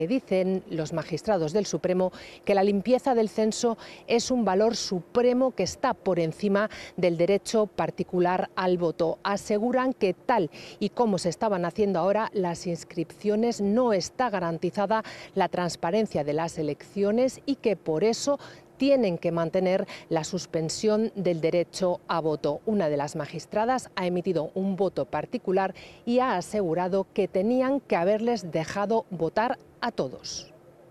Dicen los magistrados del Supremo que la limpieza del censo es un valor supremo que está por encima del derecho particular al voto. Aseguran que tal y como se estaban haciendo ahora las inscripciones no está garantizada la transparencia de las elecciones y que por eso tienen que mantener la suspensión del derecho a voto. Una de las magistradas ha emitido un voto particular y ha asegurado que tenían que haberles dejado votar a todos.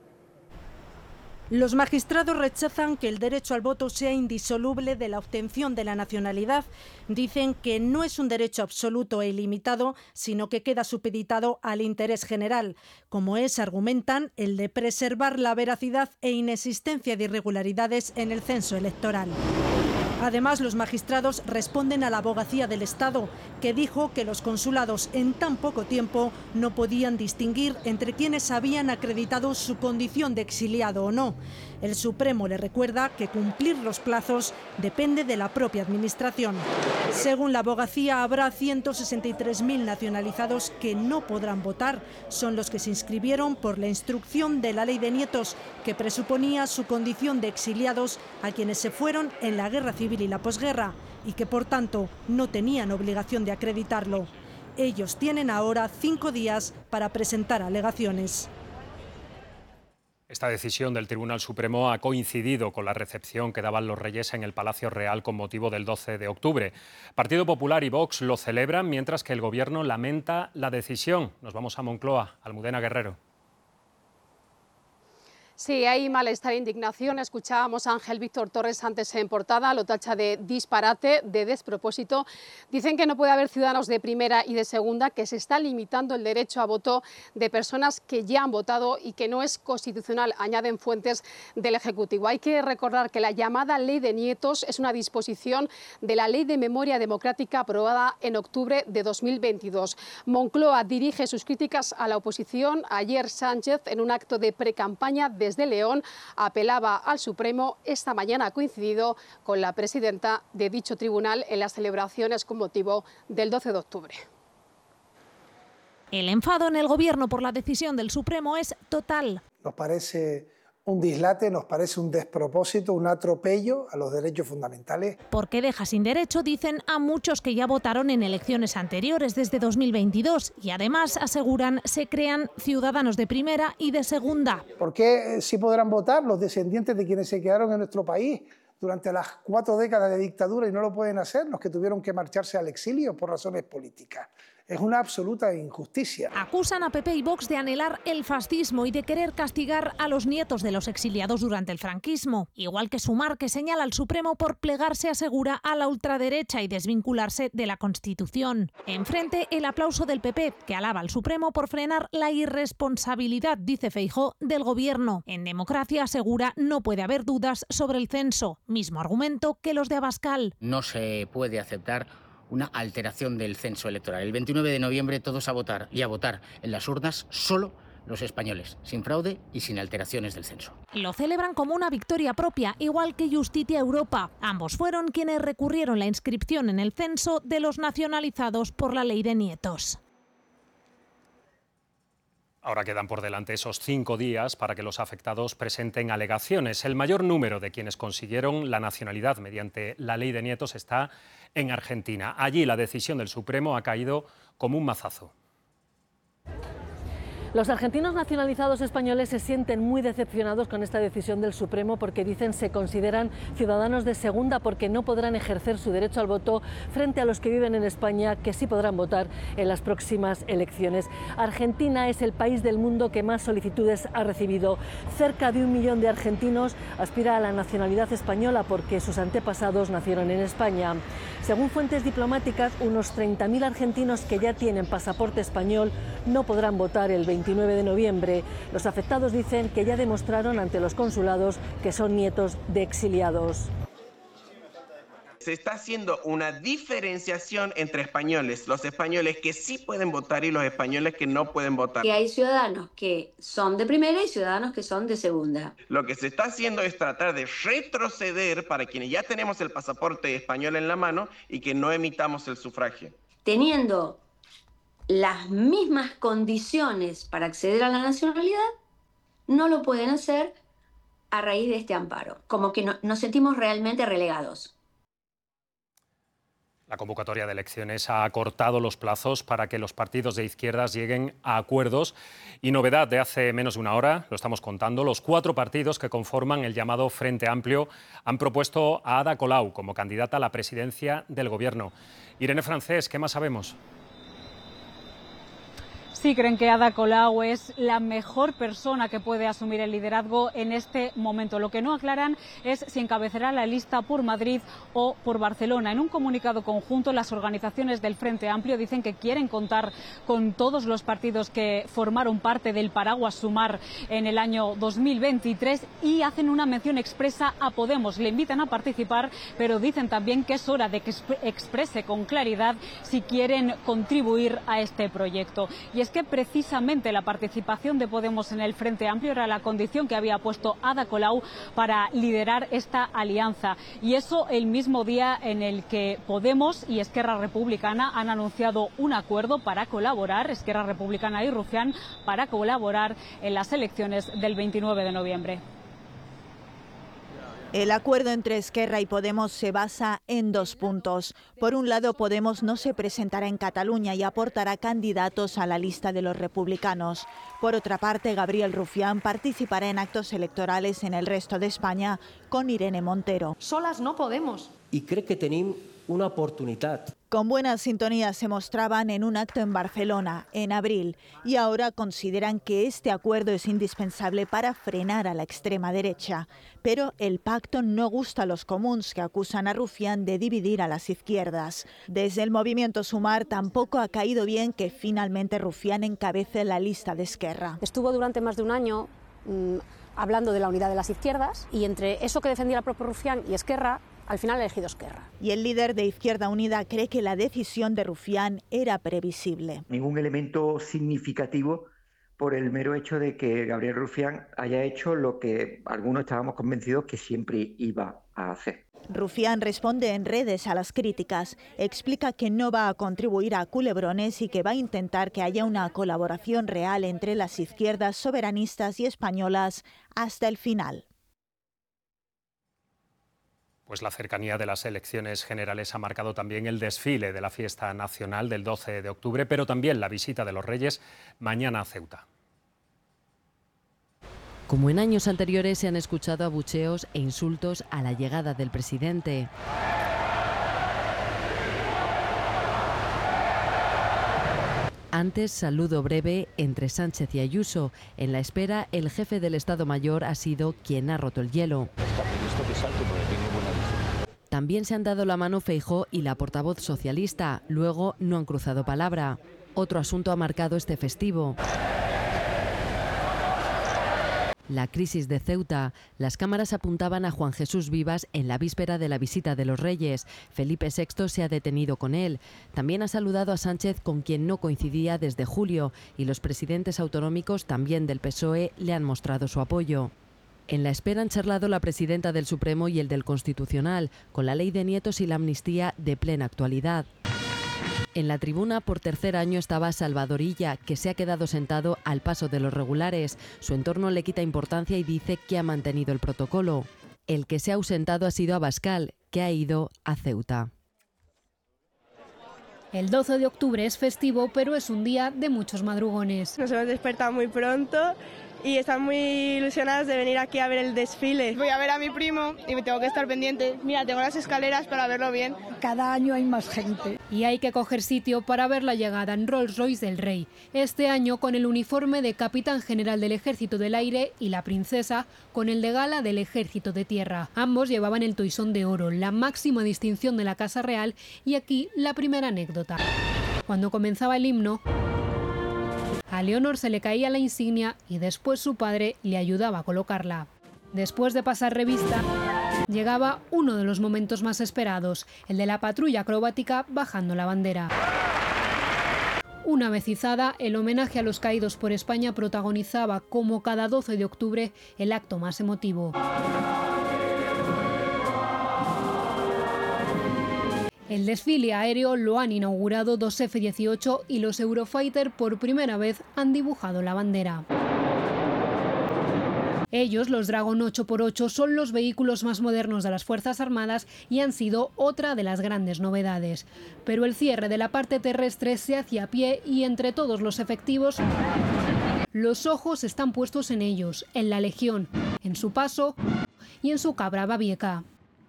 Los magistrados rechazan que el derecho al voto sea indisoluble de la obtención de la nacionalidad. Dicen que no es un derecho absoluto e ilimitado, sino que queda supeditado al interés general, como es, argumentan, el de preservar la veracidad e inexistencia de irregularidades en el censo electoral. Además, los magistrados responden a la abogacía del Estado, que dijo que los consulados en tan poco tiempo no podían distinguir entre quienes habían acreditado su condición de exiliado o no. El Supremo le recuerda que cumplir los plazos depende de la propia Administración. Según la abogacía, habrá 163.000 nacionalizados que no podrán votar. Son los que se inscribieron por la instrucción de la Ley de Nietos, que presuponía su condición de exiliados a quienes se fueron en la Guerra Civil y la posguerra, y que por tanto no tenían obligación de acreditarlo. Ellos tienen ahora 5 días para presentar alegaciones. Esta decisión del Tribunal Supremo ha coincidido con la recepción que daban los Reyes en el Palacio Real con motivo del 12 de octubre. Partido Popular y Vox lo celebran, mientras que el Gobierno lamenta la decisión. Nos vamos a Moncloa. Almudena Guerrero. Sí, hay malestar e indignación. Escuchábamos a Ángel Víctor Torres antes en portada, lo tacha de disparate, de despropósito. Dicen que no puede haber ciudadanos de primera y de segunda, que se está limitando el derecho a voto de personas que ya han votado y que no es constitucional, añaden fuentes del Ejecutivo. Hay que recordar que la llamada Ley de Nietos es una disposición de la Ley de Memoria Democrática aprobada en octubre de 2022. Moncloa dirige sus críticas a la oposición. Ayer Sánchez, en un acto de precampaña desde León, apelaba al Supremo. Esta mañana ha coincidido con la presidenta de dicho tribunal en las celebraciones con motivo del 12 de octubre. El enfado en el Gobierno por la decisión del Supremo es total. Nos parece un dislate, nos parece un despropósito, un atropello a los derechos fundamentales. Porque deja sin derecho, dicen, a muchos que ya votaron en elecciones anteriores desde 2022 y además, aseguran, se crean ciudadanos de primera y de segunda. ¿Por qué sí podrán votar los descendientes de quienes se quedaron en nuestro país durante las 4 décadas de dictadura y no lo pueden hacer los que tuvieron que marcharse al exilio por razones políticas? Es una absoluta injusticia. Acusan a PP y Vox de anhelar el fascismo y de querer castigar a los nietos de los exiliados durante el franquismo. Igual que Sumar, que señala al Supremo por plegarse, asegura, a la ultraderecha y desvincularse de la Constitución. Enfrente, el aplauso del PP, que alaba al Supremo por frenar la irresponsabilidad, dice Feijóo, del Gobierno. En democracia, asegura, no puede haber dudas sobre el censo. Mismo argumento que los de Abascal. No se puede aceptar una alteración del censo electoral. El 29 de noviembre todos a votar, y a votar en las urnas solo los españoles, sin fraude y sin alteraciones del censo. Lo celebran como una victoria propia, igual que Justitia Europa. Ambos fueron quienes recurrieron la inscripción en el censo de los nacionalizados por la Ley de Nietos. Ahora quedan por delante esos 5 días para que los afectados presenten alegaciones. El mayor número de quienes consiguieron la nacionalidad mediante la Ley de Nietos está en Argentina. Allí la decisión del Supremo ha caído como un mazazo. Los argentinos nacionalizados españoles se sienten muy decepcionados con esta decisión del Supremo porque dicen se consideran ciudadanos de segunda porque no podrán ejercer su derecho al voto frente a los que viven en España, que sí podrán votar en las próximas elecciones. Argentina es el país del mundo que más solicitudes ha recibido. Cerca de 1 millón de argentinos aspira a la nacionalidad española porque sus antepasados nacieron en España. Según fuentes diplomáticas, unos 30.000 argentinos que ya tienen pasaporte español no podrán votar el 29 de noviembre. Los afectados dicen que ya demostraron ante los consulados que son nietos de exiliados. Se está haciendo una diferenciación entre españoles, los españoles que sí pueden votar y los españoles que no pueden votar. Que hay ciudadanos que son de primera y ciudadanos que son de segunda. Lo que se está haciendo es tratar de retroceder para quienes ya tenemos el pasaporte español en la mano y que no emitamos el sufragio. Teniendo las mismas condiciones para acceder a la nacionalidad no lo pueden hacer a raíz de este amparo, como que nos sentimos realmente relegados. La convocatoria de elecciones ha acortado los plazos para que los partidos de izquierdas lleguen a acuerdos. Y novedad de hace menos de una hora, lo estamos contando, los 4 partidos que conforman el llamado Frente Amplio han propuesto a Ada Colau como candidata a la presidencia del Gobierno. Irene Francés, ¿qué más sabemos? Sí creen que Ada Colau es la mejor persona que puede asumir el liderazgo en este momento. Lo que no aclaran es si encabezará la lista por Madrid o por Barcelona. En un comunicado conjunto, las organizaciones del Frente Amplio dicen que quieren contar con todos los partidos que formaron parte del paraguas Sumar en el año 2023 y hacen una mención expresa a Podemos. Le invitan a participar, pero dicen también que es hora de que exprese con claridad si quieren contribuir a este proyecto. Y es que precisamente la participación de Podemos en el Frente Amplio era la condición que había puesto Ada Colau para liderar esta alianza. Y eso el mismo día en el que Podemos y Esquerra Republicana han anunciado un acuerdo para colaborar, Esquerra Republicana y Rufián, para colaborar en las elecciones del 29 de noviembre. El acuerdo entre Esquerra y Podemos se basa en 2 puntos. Por un lado, Podemos no se presentará en Cataluña y aportará candidatos a la lista de los republicanos. Por otra parte, Gabriel Rufián participará en actos electorales en el resto de España con Irene Montero. Solas no podemos. I crec que tenim una oportunitat. Con buena sintonía se mostraban en un acto en Barcelona, en abril, y ahora consideran que este acuerdo es indispensable para frenar a la extrema derecha. Pero el pacto no gusta a los comuns, que acusan a Rufián de dividir a las izquierdas. Desde el movimiento Sumar tampoco ha caído bien que finalmente Rufián encabece la lista de Esquerra. Estuvo durante más de un año hablando de la unidad de las izquierdas y entre eso que defendía el propio Rufián y Esquerra, al final ha elegido Esquerra. Y el líder de Izquierda Unida cree que la decisión de Rufián era previsible. Ningún elemento significativo por el mero hecho de que Gabriel Rufián haya hecho lo que algunos estábamos convencidos que siempre iba a hacer. Rufián responde en redes a las críticas, explica que no va a contribuir a culebrones y que va a intentar que haya una colaboración real entre las izquierdas soberanistas y españolas hasta el final. Pues la cercanía de las elecciones generales ha marcado también el desfile de la fiesta nacional del 12 de octubre, pero también la visita de los Reyes mañana a Ceuta. Como en años anteriores, se han escuchado abucheos e insultos a la llegada del presidente. Antes, saludo breve entre Sánchez y Ayuso. En la espera, el jefe del Estado Mayor ha sido quien ha roto el hielo. También se han dado la mano Feijóo y la portavoz socialista. Luego no han cruzado palabra. Otro asunto ha marcado este festivo: la crisis de Ceuta. Las cámaras apuntaban a Juan Jesús Vivas en la víspera de la visita de los Reyes. Felipe VI se ha detenido con él. También ha saludado a Sánchez, con quien no coincidía desde julio, y los presidentes autonómicos, también del PSOE, le han mostrado su apoyo. En la espera han charlado la presidenta del Supremo y el del Constitucional, con la ley de nietos y la amnistía de plena actualidad. En la tribuna, por tercer año, estaba Salvador Illa, que se ha quedado sentado al paso de los regulares. Su entorno le quita importancia y dice que ha mantenido el protocolo. El que se ha ausentado ha sido Abascal, que ha ido a Ceuta. El 12 de octubre es festivo, pero es un día de muchos madrugones. Nos hemos despertado muy pronto y están muy ilusionados de venir aquí a ver el desfile. Voy a ver a mi primo y me tengo que estar pendiente. Mira, tengo las escaleras para verlo bien. Cada año hay más gente. Y hay que coger sitio para ver la llegada en Rolls Royce del Rey. Este año con el uniforme de Capitán General del Ejército del Aire y la princesa con el de gala del Ejército de Tierra. Ambos llevaban el toisón de oro, la máxima distinción de la Casa Real, y aquí la primera anécdota. Cuando comenzaba el himno, a Leonor se le caía la insignia y después su padre le ayudaba a colocarla. Después de pasar revista, llegaba uno de los momentos más esperados, el de la patrulla acrobática bajando la bandera. Una vez izada, el homenaje a los caídos por España protagonizaba, como cada 12 de octubre, el acto más emotivo. El desfile aéreo lo han inaugurado 2 F-18 y los Eurofighter por primera vez han dibujado la bandera. Ellos, los Dragon 8x8, son los vehículos más modernos de las Fuerzas Armadas y han sido otra de las grandes novedades. Pero el cierre de la parte terrestre se hace a pie y entre todos los efectivos, los ojos están puestos en ellos, en la Legión, en su paso y en su cabra babieca.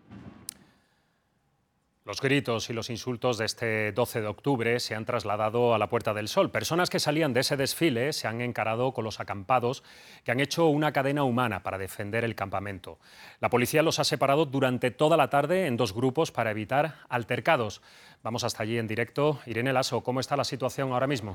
Los gritos y los insultos de este 12 de octubre se han trasladado a la Puerta del Sol. Personas que salían de ese desfile se han encarado con los acampados que han hecho una cadena humana para defender el campamento. La policía los ha separado durante toda la tarde en dos grupos para evitar altercados. Vamos hasta allí en directo. Irene Lasso, ¿cómo está la situación ahora mismo?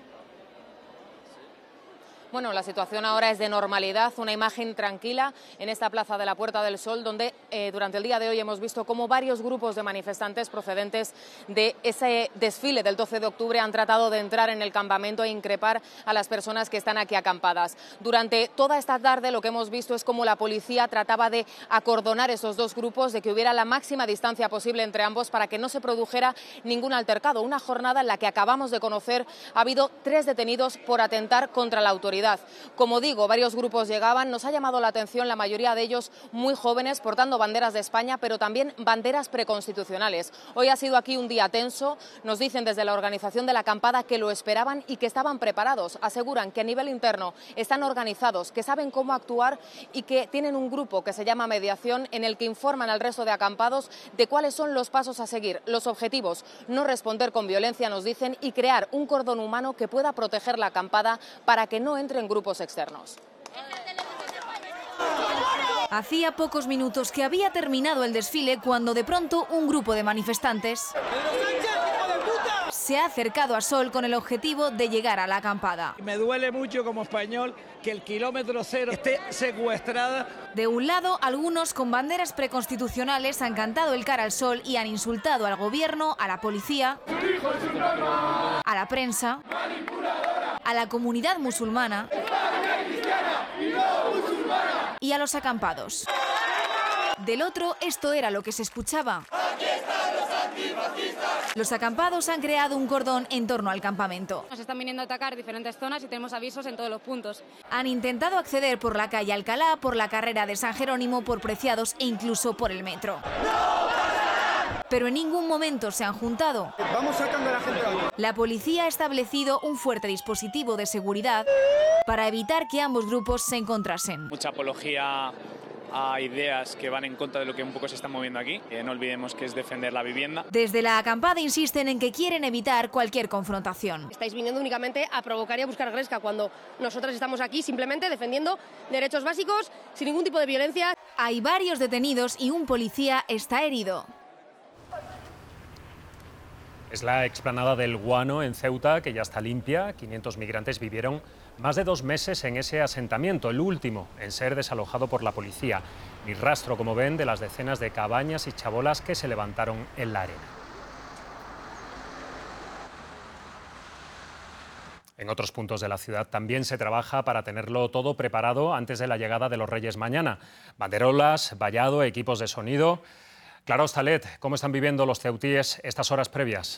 Bueno, la situación ahora es de normalidad, una imagen tranquila en esta plaza de la Puerta del Sol, donde durante el día de hoy hemos visto cómo varios grupos de manifestantes procedentes de ese desfile del 12 de octubre han tratado de entrar en el campamento e increpar a las personas que están aquí acampadas. Durante toda esta tarde lo que hemos visto es cómo la policía trataba de acordonar esos dos grupos, de que hubiera la máxima distancia posible entre ambos para que no se produjera ningún altercado. Una jornada en la que acabamos de conocer ha habido 3 detenidos por atentar contra la autoridad. Como digo, varios grupos llegaban, nos ha llamado la atención la mayoría de ellos muy jóvenes, portando banderas de España, pero también banderas preconstitucionales. Hoy ha sido aquí un día tenso, nos dicen desde la organización de la acampada que lo esperaban y que estaban preparados. Aseguran que a nivel interno están organizados, que saben cómo actuar y que tienen un grupo que se llama Mediación, en el que informan al resto de acampados de cuáles son los pasos a seguir. Los objetivos: no responder con violencia, nos dicen, y crear un cordón humano que pueda proteger la acampada para que no entre en grupos externos. Hacía pocos minutos que había terminado el desfile cuando de pronto un grupo de manifestantes se ha acercado a Sol con el objetivo de llegar a la acampada. Me duele mucho como español que el kilómetro cero esté secuestrada. De un lado, algunos con banderas preconstitucionales han cantado el cara al sol y han insultado al gobierno, a la policía, a la prensa, a la comunidad musulmana y a los acampados. Del otro, esto era lo que se escuchaba. Los acampados han creado un cordón en torno al campamento. Nos están viniendo a atacar diferentes zonas y tenemos avisos en todos los puntos. Han intentado acceder por la calle Alcalá, por la carrera de San Jerónimo, por Preciados e incluso por el metro. Pero en ningún momento se han juntado. Vamos sacando a la gente. La policía ha establecido un fuerte dispositivo de seguridad para evitar que ambos grupos se encontrasen. Mucha apología a ideas que van en contra de lo que un poco se está moviendo aquí. No olvidemos que es defender la vivienda. Desde la acampada insisten en que quieren evitar cualquier confrontación. Estáis viniendo únicamente a provocar y a buscar gresca cuando nosotras estamos aquí simplemente defendiendo derechos básicos sin ningún tipo de violencia. Hay varios detenidos y un policía está herido. Es la explanada del Guano en Ceuta, que ya está limpia. 500 migrantes vivieron más de 2 meses en ese asentamiento, el último en ser desalojado por la policía. Ni rastro, como ven, de las decenas de cabañas y chabolas que se levantaron en la arena. En otros puntos de la ciudad también se trabaja para tenerlo todo preparado antes de la llegada de los Reyes mañana. Banderolas, vallado, equipos de sonido. Clara Hostalet, ¿cómo están viviendo los ceutíes estas horas previas?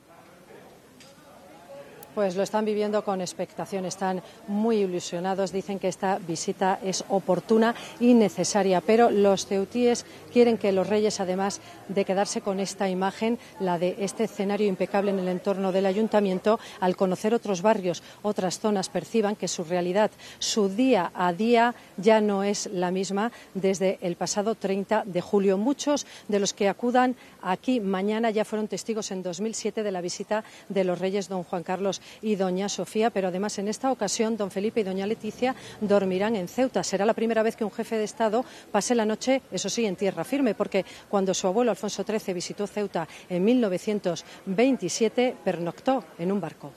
Pues lo están viviendo con expectación, están muy ilusionados, dicen que esta visita es oportuna y necesaria, pero los ceutíes quieren que los Reyes, además de quedarse con esta imagen, la de este escenario impecable en el entorno del ayuntamiento, al conocer otros barrios, otras zonas, perciban que su realidad, su día a día ya no es la misma desde el pasado 30 de julio. Muchos de los que acudan aquí mañana ya fueron testigos en 2007 de la visita de los Reyes don Juan Carlos y doña Sofía, pero además en esta ocasión don Felipe y doña Leticia dormirán en Ceuta. Será la primera vez que un jefe de Estado pase la noche, eso sí, en tierra firme, porque cuando su abuelo Alfonso XIII visitó Ceuta en 1927, pernoctó en un barco.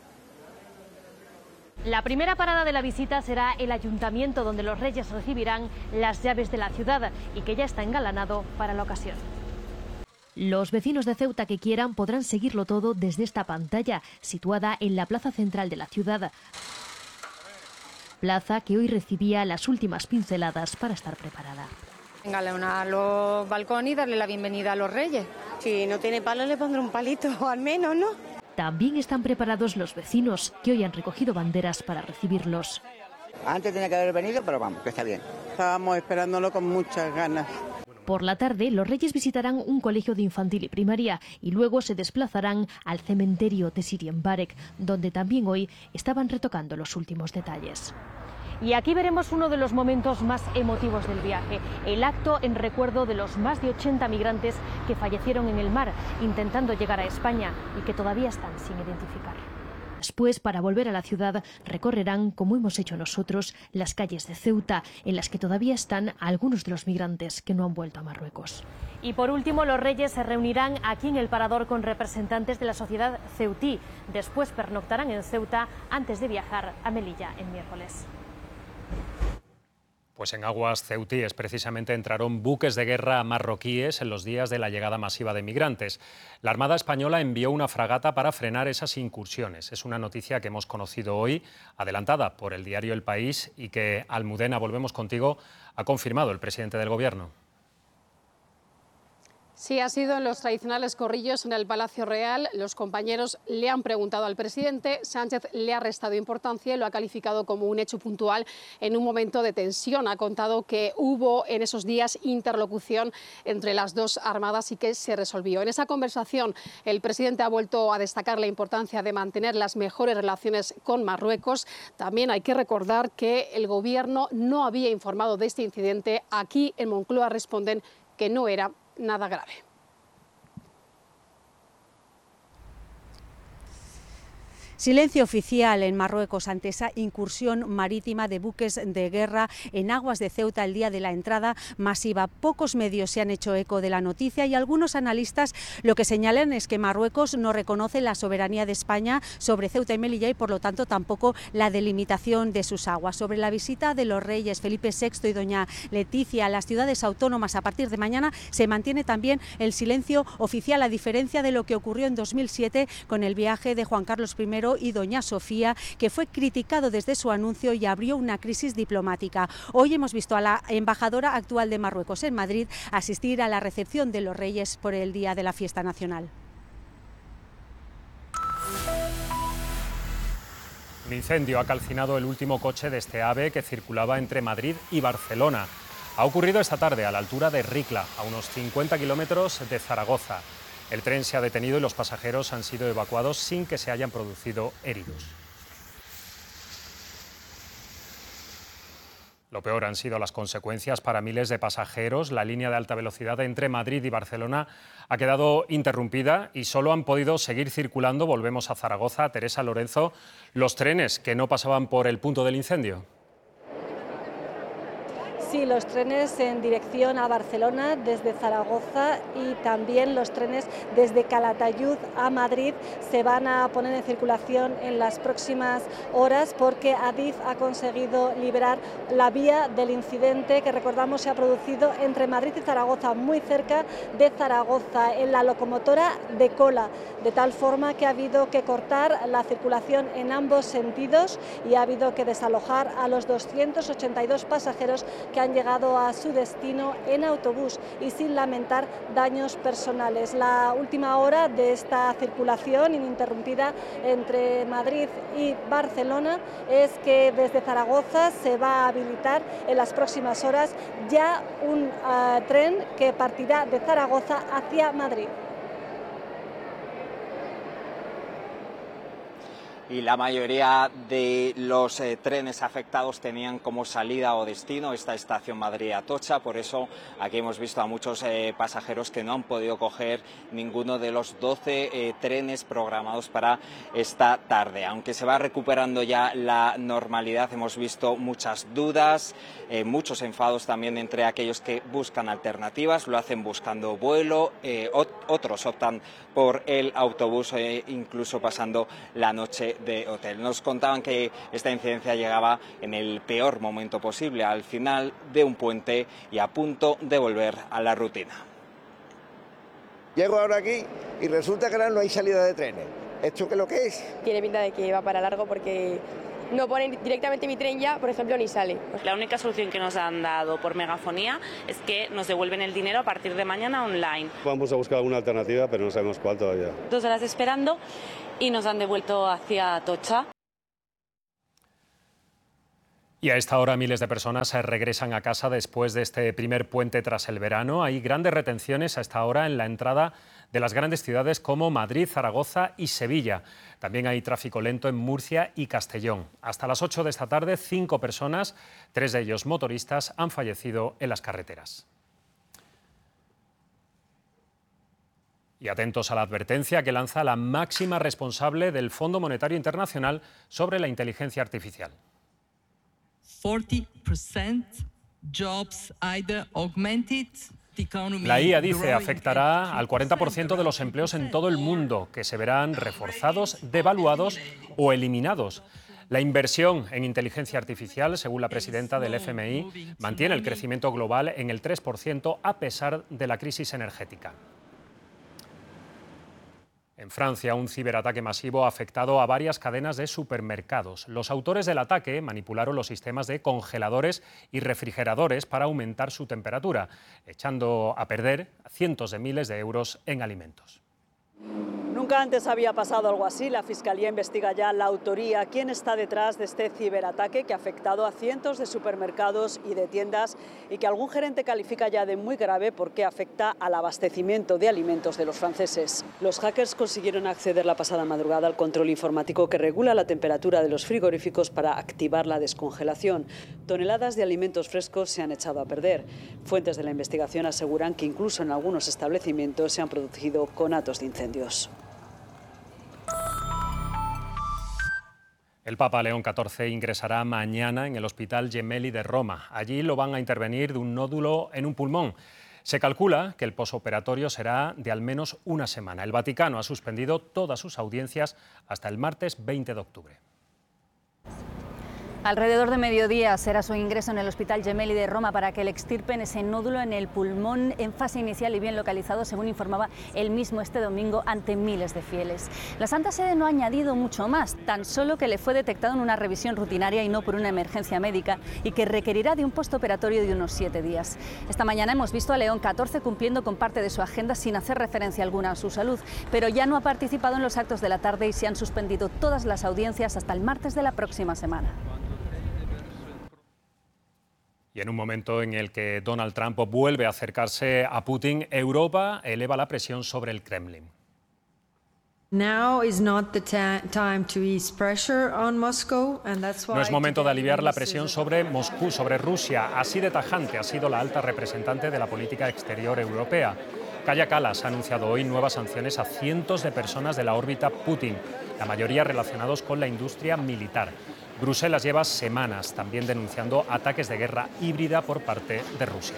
La primera parada de la visita será el ayuntamiento, donde los Reyes recibirán las llaves de la ciudad y que ya está engalanado para la ocasión. Los vecinos de Ceuta que quieran podrán seguirlo todo desde esta pantalla, situada en la plaza central de la ciudad. Plaza que hoy recibía las últimas pinceladas para estar preparada. Engalanar los balcones y darle la bienvenida a los Reyes. Si no tiene palo le pondré un palito, al menos, ¿no? También están preparados los vecinos, que hoy han recogido banderas para recibirlos. Antes tenía que haber venido, pero vamos, que está bien. Estábamos esperándolo con muchas ganas. Por la tarde, los Reyes visitarán un colegio de infantil y primaria y luego se desplazarán al cementerio de Siriembarek, donde también hoy estaban retocando los últimos detalles. Y aquí veremos uno de los momentos más emotivos del viaje, el acto en recuerdo de los más de 80 migrantes que fallecieron en el mar intentando llegar a España y que todavía están sin identificar. Después, para volver a la ciudad, recorrerán, como hemos hecho nosotros, las calles de Ceuta, en las que todavía están algunos de los migrantes que no han vuelto a Marruecos. Y por último, los Reyes se reunirán aquí en el Parador con representantes de la sociedad ceutí. Después pernoctarán en Ceuta antes de viajar a Melilla el miércoles. Pues en aguas ceutíes precisamente entraron buques de guerra marroquíes en los días de la llegada masiva de migrantes. La Armada Española envió una fragata para frenar esas incursiones. Es una noticia que hemos conocido hoy, adelantada por el diario El País, y que, Almudena, volvemos contigo, ha confirmado el presidente del Gobierno. Sí, ha sido en los tradicionales corrillos en el Palacio Real. Los compañeros le han preguntado al presidente, Sánchez le ha restado importancia y lo ha calificado como un hecho puntual en un momento de tensión. Ha contado que hubo en esos días interlocución entre las dos armadas y que se resolvió. En esa conversación, el presidente ha vuelto a destacar la importancia de mantener las mejores relaciones con Marruecos. También hay que recordar que el Gobierno no había informado de este incidente. Aquí en Moncloa responden que no era nada grave. Silencio oficial en Marruecos ante esa incursión marítima de buques de guerra en aguas de Ceuta el día de la entrada masiva. Pocos medios se han hecho eco de la noticia y algunos analistas lo que señalan es que Marruecos no reconoce la soberanía de España sobre Ceuta y Melilla y por lo tanto tampoco la delimitación de sus aguas. Sobre la visita de los reyes Felipe VI y doña Leticia a las ciudades autónomas a partir de mañana se mantiene también el silencio oficial, a diferencia de lo que ocurrió en 2007 con el viaje de Juan Carlos I y doña Sofía, que fue criticado desde su anuncio y abrió una crisis diplomática. Hoy hemos visto a la embajadora actual de Marruecos en Madrid asistir a la recepción de los reyes por el día de la fiesta nacional. Un incendio ha calcinado el último coche de este AVE que circulaba entre Madrid y Barcelona. Ha ocurrido esta tarde a la altura de Ricla, a unos 50 kilómetros de Zaragoza. El tren se ha detenido y los pasajeros han sido evacuados sin que se hayan producido heridos. Lo peor han sido las consecuencias para miles de pasajeros. La línea de alta velocidad entre Madrid y Barcelona ha quedado interrumpida y solo han podido seguir circulando, volvemos a Zaragoza, Teresa Lorenzo, los trenes que no pasaban por el punto del incendio. Sí, los trenes en dirección a Barcelona desde Zaragoza y también los trenes desde Calatayud a Madrid se van a poner en circulación en las próximas horas porque Adif ha conseguido liberar la vía del incidente que, recordamos, se ha producido entre Madrid y Zaragoza, muy cerca de Zaragoza, en la locomotora de cola, de tal forma que ha habido que cortar la circulación en ambos sentidos y ha habido que desalojar a los 282 pasajeros que han llegado a su destino en autobús y sin lamentar daños personales. La última hora de esta circulación ininterrumpida entre Madrid y Barcelona es que desde Zaragoza se va a habilitar en las próximas horas ya un tren que partirá de Zaragoza hacia Madrid. Y la mayoría de los trenes afectados tenían como salida o destino esta estación Madrid-Atocha, por eso aquí hemos visto a muchos pasajeros que no han podido coger ninguno de los 12 trenes programados para esta tarde. Aunque se va recuperando ya la normalidad, hemos visto muchas dudas, muchos enfados también entre aquellos que buscan alternativas, lo hacen buscando vuelo, otros optan por el autobús incluso pasando la noche de hotel. Nos contaban que esta incidencia llegaba en el peor momento posible, al final de un puente y a punto de volver a la rutina. Llego ahora aquí y resulta que ahora no hay salida de trenes. ¿Esto qué es lo que es? Tiene pinta de que va para largo porque no ponen directamente mi tren ya, por ejemplo, ni sale. La única solución que nos han dado por megafonía es que nos devuelven el dinero a partir de mañana online. Vamos a buscar alguna alternativa, pero no sabemos cuál todavía. 2 horas esperando y nos han devuelto hacia Atocha. Y a esta hora miles de personas se regresan a casa después de este primer puente tras el verano. Hay grandes retenciones a esta hora en la entrada de las grandes ciudades como Madrid, Zaragoza y Sevilla. También hay tráfico lento en Murcia y Castellón. Hasta las 8 de esta tarde, 5 personas, 3 de ellos motoristas, han fallecido en las carreteras. Y atentos a la advertencia que lanza la máxima responsable del Fondo Monetario Internacional sobre la inteligencia artificial. 40% jobs either augmented. La IA, dice, afectará al 40% de los empleos en todo el mundo, que se verán reforzados, devaluados o eliminados. La inversión en inteligencia artificial, según la presidenta del FMI, mantiene el crecimiento global en el 3% a pesar de la crisis energética. En Francia, un ciberataque masivo ha afectado a varias cadenas de supermercados. Los autores del ataque manipularon los sistemas de congeladores y refrigeradores para aumentar su temperatura, echando a perder cientos de miles de euros en alimentos. Nunca antes había pasado algo así. La Fiscalía investiga ya la autoría, quién está detrás de este ciberataque que ha afectado a cientos de supermercados y de tiendas y que algún gerente califica ya de muy grave porque afecta al abastecimiento de alimentos de los franceses. Los hackers consiguieron acceder la pasada madrugada al control informático que regula la temperatura de los frigoríficos para activar la descongelación. Toneladas de alimentos frescos se han echado a perder. Fuentes de la investigación aseguran que incluso en algunos establecimientos se han producido conatos de incendios. El Papa León XIV ingresará mañana en el Hospital Gemelli de Roma. Allí lo van a intervenir de un nódulo en un pulmón. Se calcula que el posoperatorio será de al menos una semana. El Vaticano ha suspendido todas sus audiencias hasta el martes 20 de octubre. Alrededor de mediodía será su ingreso en el Hospital Gemelli de Roma para que le extirpen ese nódulo en el pulmón en fase inicial y bien localizado, según informaba él mismo este domingo ante miles de fieles. La Santa Sede no ha añadido mucho más, tan solo que le fue detectado en una revisión rutinaria y no por una emergencia médica y que requerirá de un postoperatorio de unos 7 días. Esta mañana hemos visto a León XIV cumpliendo con parte de su agenda sin hacer referencia alguna a su salud, pero ya no ha participado en los actos de la tarde y se han suspendido todas las audiencias hasta el martes de la próxima semana. Y en un momento en el que Donald Trump vuelve a acercarse a Putin, Europa eleva la presión sobre el Kremlin. No es momento de aliviar la presión sobre Moscú, sobre Rusia. Así de tajante ha sido la alta representante de la política exterior europea. Kaja Kallas ha anunciado hoy nuevas sanciones a cientos de personas de la órbita Putin, la mayoría relacionados con la industria militar. Bruselas lleva semanas también denunciando ataques de guerra híbrida por parte de Rusia.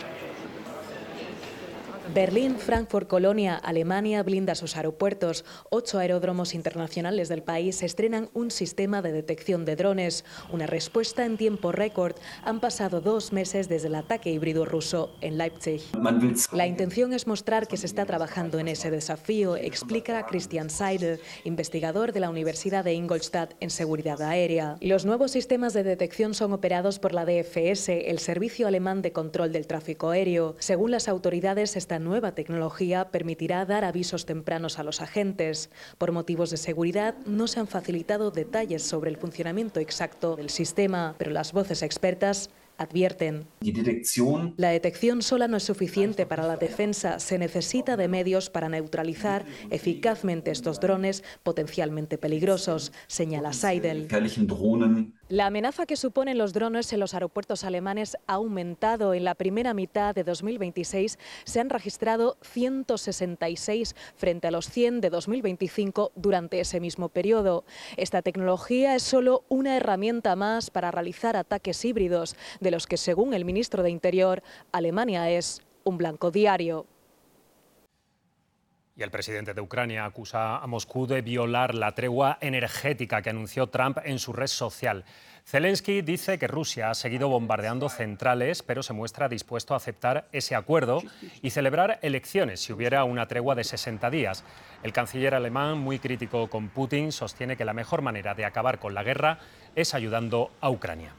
Berlín, Frankfurt, Colonia, Alemania blinda sus aeropuertos. 8 aeródromos internacionales del país estrenan un sistema de detección de drones. Una respuesta en tiempo récord. Han pasado 2 meses desde el ataque híbrido ruso en Leipzig. La intención es mostrar que se está trabajando en ese desafío, explica Christian Seidel, investigador de la Universidad de Ingolstadt en seguridad aérea. Los nuevos sistemas de detección son operados por la DFS, el Servicio Alemán de Control del Tráfico Aéreo. Según las autoridades, esta nueva tecnología permitirá dar avisos tempranos a los agentes. Por motivos de seguridad, no se han facilitado detalles sobre el funcionamiento exacto del sistema, pero las voces expertas advierten. La detección sola no es suficiente para la defensa. Se necesita de medios para neutralizar eficazmente estos drones potencialmente peligrosos, señala Seidel. La amenaza que suponen los drones en los aeropuertos alemanes ha aumentado. En la primera mitad de 2026 se han registrado 166 frente a los 100 de 2025 durante ese mismo periodo. Esta tecnología es solo una herramienta más para realizar ataques híbridos, de los que, según el ministro de Interior, Alemania es un blanco diario. Y el presidente de Ucrania acusa a Moscú de violar la tregua energética que anunció Trump en su red social. Zelensky dice que Rusia ha seguido bombardeando centrales, pero se muestra dispuesto a aceptar ese acuerdo y celebrar elecciones si hubiera una tregua de 60 días. El canciller alemán, muy crítico con Putin, sostiene que la mejor manera de acabar con la guerra es ayudando a Ucrania.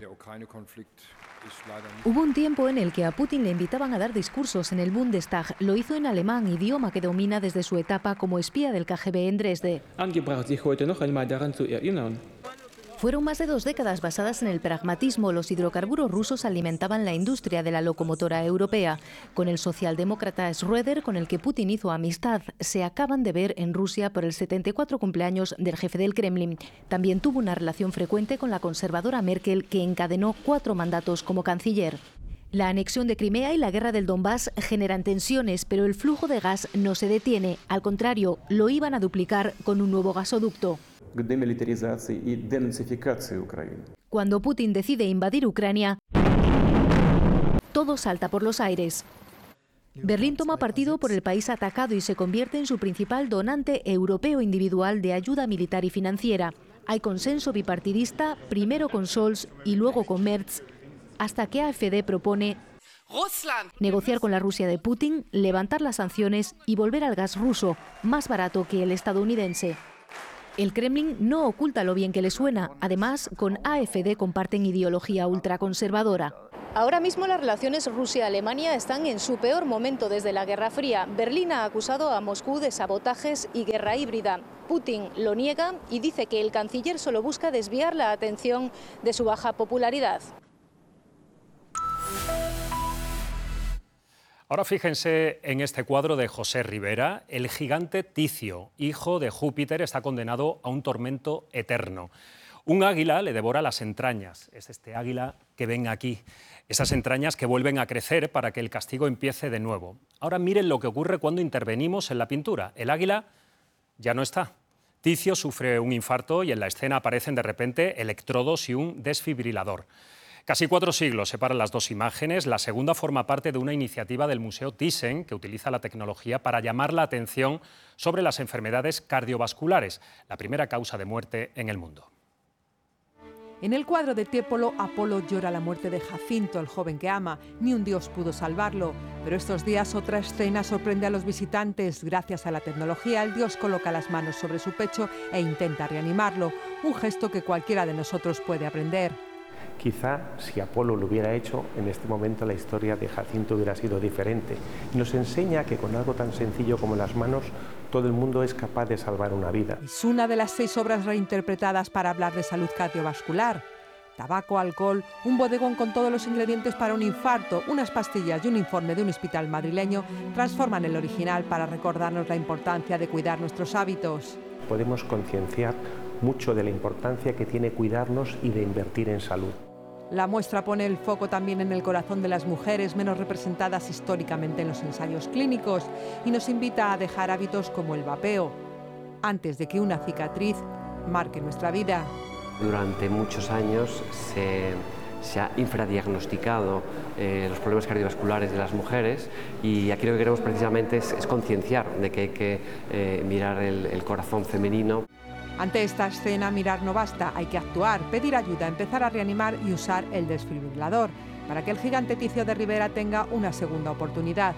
Hubo un tiempo en el que a Putin le invitaban a dar discursos en el Bundestag. Lo hizo en alemán, idioma que domina desde su etapa como espía del KGB en Dresde. Fueron más de 2 décadas basadas en el pragmatismo. Los hidrocarburos rusos alimentaban la industria de la locomotora europea. Con el socialdemócrata Schröder, con el que Putin hizo amistad, se acaban de ver en Rusia por el 74 cumpleaños del jefe del Kremlin. También tuvo una relación frecuente con la conservadora Merkel, que encadenó 4 mandatos como canciller. La anexión de Crimea y la guerra del Donbass generan tensiones, pero el flujo de gas no se detiene. Al contrario, lo iban a duplicar con un nuevo gasoducto. Cuando Putin decide invadir Ucrania, todo salta por los aires. Berlín toma partido por el país atacado y se convierte en su principal donante europeo individual de ayuda militar y financiera. Hay consenso bipartidista, primero con Scholz y luego con Merz, hasta que AfD propone negociar con la Rusia de Putin, levantar las sanciones y volver al gas ruso, más barato que el estadounidense. El Kremlin no oculta lo bien que le suena. Además, con AfD comparten ideología ultraconservadora. Ahora mismo las relaciones Rusia-Alemania están en su peor momento desde la Guerra Fría. Berlín ha acusado a Moscú de sabotajes y guerra híbrida. Putin lo niega y dice que el canciller solo busca desviar la atención de su baja popularidad. Ahora fíjense en este cuadro de José Rivera. El gigante Ticio, hijo de Júpiter, está condenado a un tormento eterno. Un águila le devora las entrañas. Es este águila que ven aquí. Esas entrañas que vuelven a crecer para que el castigo empiece de nuevo. Ahora miren lo que ocurre cuando intervenimos en la pintura. El águila ya no está. Ticio sufre un infarto y en la escena aparecen de repente electrodos y un desfibrilador. Casi 4 siglos separan las dos imágenes. La segunda forma parte de una iniciativa del Museo Thyssen, que utiliza la tecnología para llamar la atención sobre las enfermedades cardiovasculares, la primera causa de muerte en el mundo. En el cuadro de Tiepolo, Apolo llora la muerte de Jacinto, el joven que ama. Ni un dios pudo salvarlo. Pero estos días otra escena sorprende a los visitantes. Gracias a la tecnología, el dios coloca las manos sobre su pecho e intenta reanimarlo. Un gesto que cualquiera de nosotros puede aprender. Quizá si Apolo lo hubiera hecho, en este momento la historia de Jacinto hubiera sido diferente. Y nos enseña que con algo tan sencillo como las manos, todo el mundo es capaz de salvar una vida. Es una de las 6 obras reinterpretadas para hablar de salud cardiovascular. Tabaco, alcohol, un bodegón con todos los ingredientes para un infarto, unas pastillas y un informe de un hospital madrileño transforman el original para recordarnos la importancia de cuidar nuestros hábitos. Podemos concienciar mucho de la importancia que tiene cuidarnos y de invertir en salud. La muestra pone el foco también en el corazón de las mujeres menos representadas históricamente en los ensayos clínicos y nos invita a dejar hábitos como el vapeo, antes de que una cicatriz marque nuestra vida. Durante muchos años se ha infradiagnosticado los problemas cardiovasculares de las mujeres y aquí lo que queremos precisamente es concienciar de que hay que mirar el corazón femenino. Ante esta escena, mirar no basta, hay que actuar, pedir ayuda, empezar a reanimar y usar el desfibrilador para que el gigante Ticio de Rivera tenga una segunda oportunidad.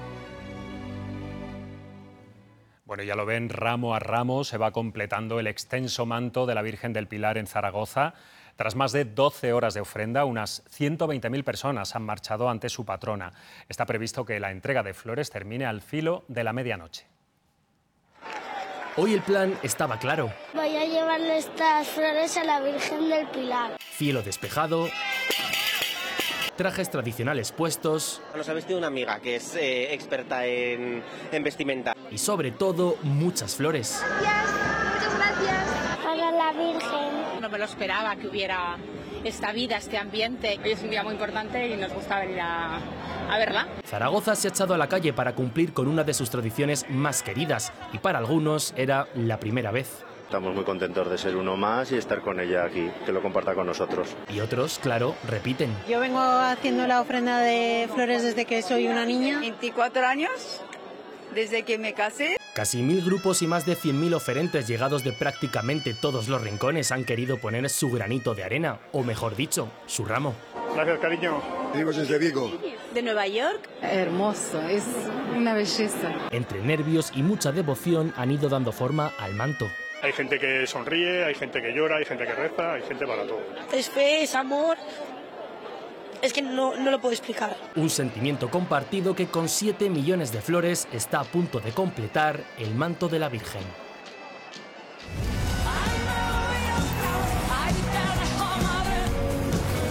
Bueno, ya lo ven, ramo a ramo se va completando el extenso manto de la Virgen del Pilar en Zaragoza. Tras más de 12 horas de ofrenda, unas 120.000 personas han marchado ante su patrona. Está previsto que la entrega de flores termine al filo de la medianoche. Hoy el plan estaba claro. Voy a llevarle estas flores a la Virgen del Pilar. Cielo despejado, trajes tradicionales puestos. Nos ha vestido una amiga que es experta en vestimenta. Y sobre todo, muchas flores. Gracias, muchas gracias. Para la Virgen. No me lo esperaba que hubiera esta vida, este ambiente. Hoy es un día muy importante y nos gusta venir a verla. Zaragoza se ha echado a la calle para cumplir con una de sus tradiciones más queridas y para algunos era la primera vez. Estamos muy contentos de ser uno más y estar con ella aquí, que lo comparta con nosotros. Y otros, claro, repiten. Yo vengo haciendo la ofrenda de flores desde que soy una niña. 24 años, desde que me casé. Casi 1000 grupos y más de 100.000 oferentes llegados de prácticamente todos los rincones han querido poner su granito de arena, o mejor dicho, su ramo. Gracias, cariño. Venimos desde Vigo. ¿De Nueva York? Hermoso, es una belleza. Entre nervios y mucha devoción han ido dando forma al manto. Hay gente que sonríe, hay gente que llora, hay gente que reza, hay gente para todo. Es fe, es amor. Es que no lo puedo explicar. Un sentimiento compartido que con 7 millones de flores está a punto de completar el manto de la Virgen.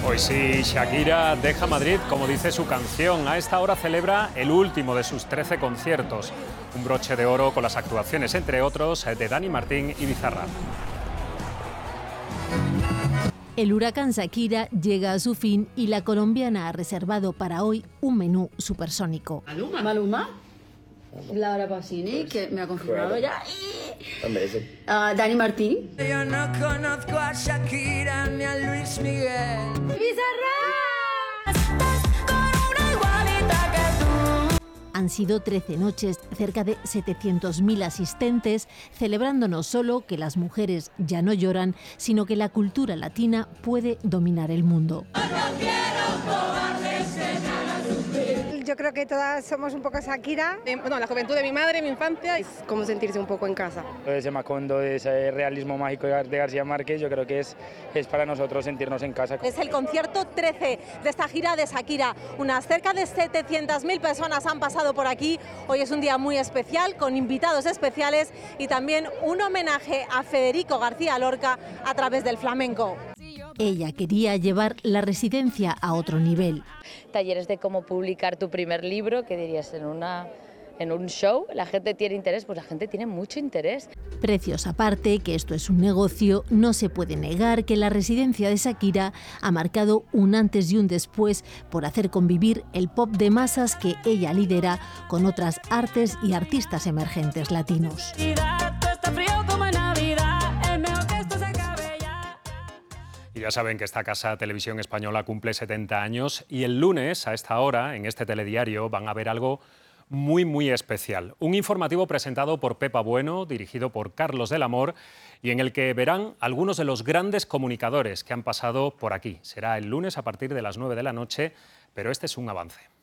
Hoy sí, Shakira deja Madrid, como dice su canción. A esta hora celebra el último de sus 13 conciertos. Un broche de oro con las actuaciones, entre otros, de Dani Martín y Bizarrap. El huracán Shakira llega a su fin y la colombiana ha reservado para hoy un menú supersónico. Maluma, Laura Pausini, que me ha confirmado ya, y Dani Martín. Yo no conozco a Shakira ni a Luis Miguel. Han sido 13 noches, cerca de 700.000 asistentes, celebrando no solo que las mujeres ya no lloran, sino que la cultura latina puede dominar el mundo. Yo creo que todas somos un poco Shakira. Bueno, la juventud de mi madre, mi infancia, es como sentirse un poco en casa. Ese Macondo, ese realismo mágico de García Márquez, yo creo que es para nosotros sentirnos en casa. Es el concierto 13 de esta gira de Shakira. Unas cerca de 700.000 personas han pasado por aquí. Hoy es un día muy especial, con invitados especiales y también un homenaje a Federico García Lorca a través del flamenco. Ella quería llevar la residencia a otro nivel. Talleres de cómo publicar tu primer libro, ¿qué dirías? En un show, ¿la gente tiene interés? Pues la gente tiene mucho interés. Precios aparte, que esto es un negocio, no se puede negar que la residencia de Shakira ha marcado un antes y un después por hacer convivir el pop de masas que ella lidera con otras artes y artistas emergentes latinos. Y ya saben que esta casa Televisión Española cumple 70 años y el lunes, a esta hora, en este telediario, van a ver algo muy especial. Un informativo presentado por Pepa Bueno, dirigido por Carlos del Amor, y en el que verán algunos de los grandes comunicadores que han pasado por aquí. Será el lunes a partir de las 9 de la noche, pero este es un avance.